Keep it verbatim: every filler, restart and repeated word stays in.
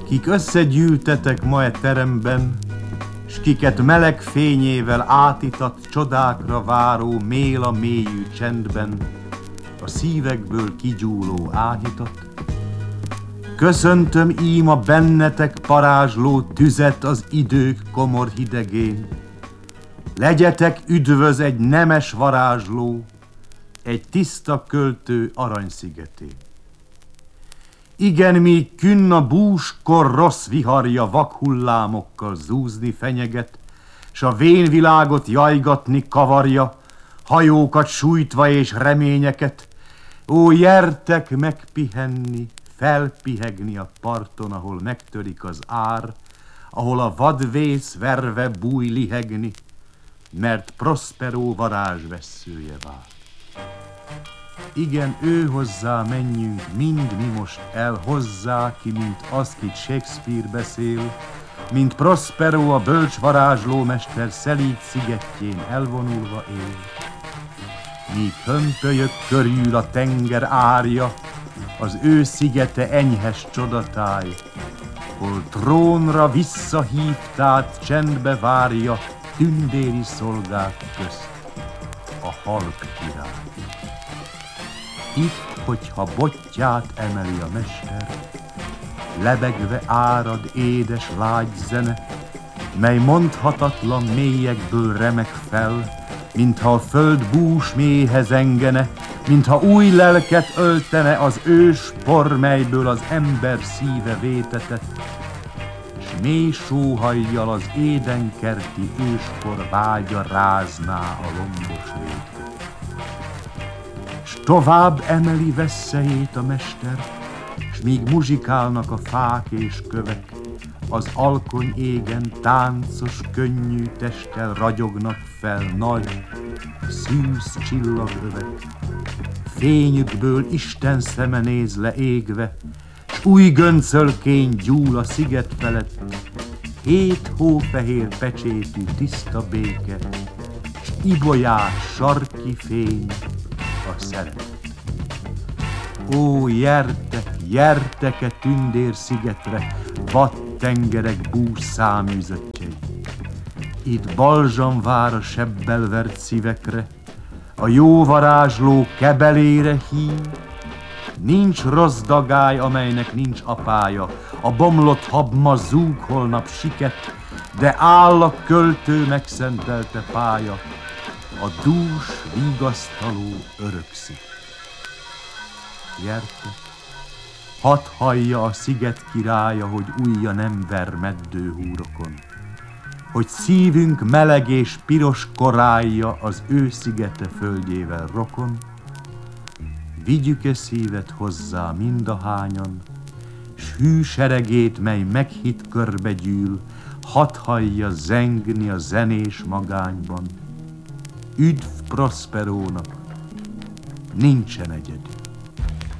Kik összegyűltetek ma e teremben, s kiket meleg fényével átitat csodákra váró mél a mélyű csendben, a szívekből kigyúló áhítat. Köszöntöm ím a bennetek parázsló tüzet az idők komor hidegén. Legyetek üdvöz egy nemes varázsló, egy tiszta költő aranyszigetén. Igen, míg künn a búskor rossz viharja vakhullámokkal zúzni fenyeget, s a vén világot jajgatni kavarja, hajókat sújtva és reményeket, ó, jertek megpihenni, felpihegni a parton, ahol megtörik az ár, ahol a vadvész verve búj lihegni, mert Prospero varázsvesszője vár. Igen, ő hozzá menjünk, mind mi most el hozzá, ki, mint az, kit Shakespeare beszél, mint Prospero a bölcs varázslómester szelíd szigetjén elvonulva él. Míg hömpölyök körül a tenger árja, az ő szigete enyhes csodatáj, hol trónra visszahívtát csendbe várja tündéri szolgák közt a halk király. Itt, hogyha botját emeli a mester, lebegve árad édes lágy zene, mely mondhatatlan mélyekből remek fel, mintha a föld bús mélyhez engene, mintha új lelket öltene az ős por, melyből az ember szíve vétetett, s mély sóhajjal az édenkerti őskor vágya rázná a lombos rétet. S tovább emeli vesszejét a mester, s míg muzsikálnak a fák és kövek, az alkony égen táncos, könnyű testtel ragyognak fel nagy, szűz csillagövek. Fényükből Isten szeme néz le égve, s új göncölkény gyúl a sziget felett, hét hófehér pecsétű tiszta béke, s ibolyás sarki fény a szeretet. Ó, jertek, jertek-e tündér szigetre, vad tengerek bús száműzöttjei. Itt balzsam vár a sebbel vert szívekre, a jó varázsló kebelére hív. Nincs rossz dagály, amelynek nincs apája, a bomlott habma zúg holnap siket, de áll a költő megszentelte pálya, a dús, vigasztaló örökszik. Jertek, hadd hallja a sziget királya, hogy ujja nem ver meddő húrokon, hogy szívünk meleg és piros korálja az ő szigete földjével rokon. Vigyük-e szívet hozzá mindahányan, s hű seregét, mely meghitt körbe gyűl, hadd hallja zengni a zenés magányban. Üdv Prosperónak, nincsen egyedül.